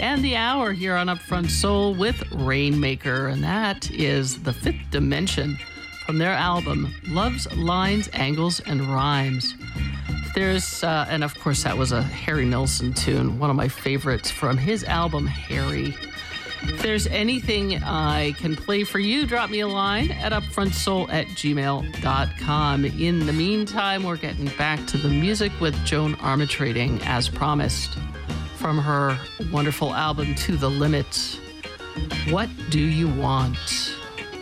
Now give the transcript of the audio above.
and the hour here on Upfront Soul with Rainmaker, and that is The Fifth Dimension from their album Love's Lines, Angles, and Rhymes. There's, and of course that was a Harry Nilsson tune, one of my favorites from his album Harry. If there's anything I can play for you, drop me a line at upfrontsoul@gmail.com. In the meantime, we're getting back to the music with Joan Armatrading, as promised, from her wonderful album To the Limit. What Do You Want?